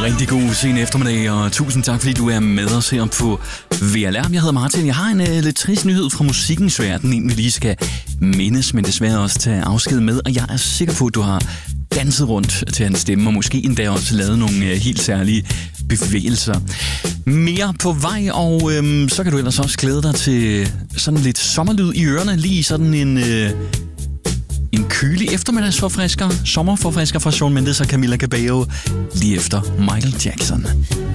rigtig god sen eftermiddag, og tusind tak, fordi du er med os her på VLR. Jeg hedder Martin. Jeg har en lidt trist nyhed fra musikkens verden, en vi lige skal mindes, men desværre også tage afsked med. Og jeg er sikker på, at du har danset rundt til hans stemme, og måske endda også lavet nogle helt særlige bevægelser. Mere på vej, og så kan du ellers også glæde dig til sådan lidt sommerlyd i ørerne, lige sådan en kølig eftermiddagsforfrisker, sommerforfrisker fra Shawn Mendes og Camila Cabello, lige efter Michael Jackson.